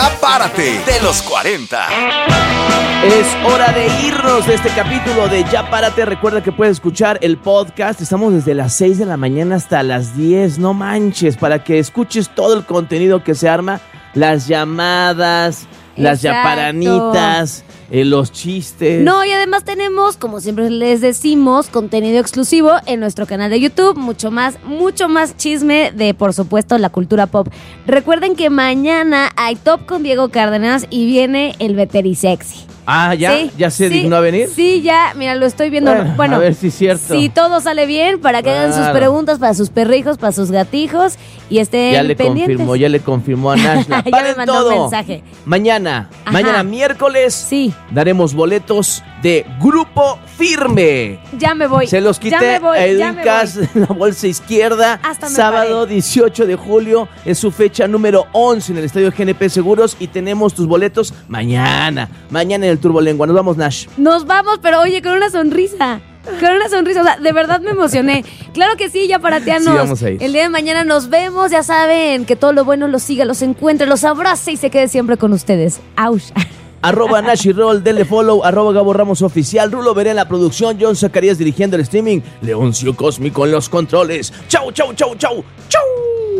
Ya Párate de los 40. Es hora de irnos de este capítulo de Ya Párate. Recuerda que puedes escuchar el podcast. Estamos desde las 6 de la mañana hasta las 10. No manches, para que escuches todo el contenido que se arma. Las llamadas, las yaparanitas, los chistes. No, y además tenemos, como siempre les decimos, contenido exclusivo en nuestro canal de YouTube. Mucho más chisme de, por supuesto, la cultura pop. Recuerden que mañana hay Top con Diego Cárdenas y viene el Veterisexy. Ah, ¿ya? Sí, ¿Ya se sí, dignó a venir? Sí, ya, mira, lo estoy viendo. Bueno, a ver si es cierto. Si todo sale bien, para que hagan sus preguntas para sus perrijos, para sus gatijos y estén pendientes. Ya le confirmó a Nashla. Ya me mandó un mensaje. Mañana miércoles, sí, daremos boletos de Grupo Firme. Ya me voy. Se los quité a Edwin Cass en la bolsa izquierda. Sábado 18 de julio es su fecha número 11 en el Estadio GNP Seguros y tenemos tus boletos mañana en el Turbolengua. Nos vamos, Nash. Nos vamos, pero oye, con una sonrisa. Con una sonrisa, o sea, de verdad me emocioné. Claro que sí, ya parateanos. Sí, vamos a ir. El día de mañana nos vemos, ya saben, que todo lo bueno los siga, los encuentre, los abrace y se quede siempre con ustedes. ¡Auch! @Nash y Roll, denle follow, @Gabo Ramos Oficial, Rulo Veré en la producción, John Zacarías dirigiendo el streaming, Leoncio Cósmico en los controles. ¡Chau, chau, chau, chau! ¡Chau!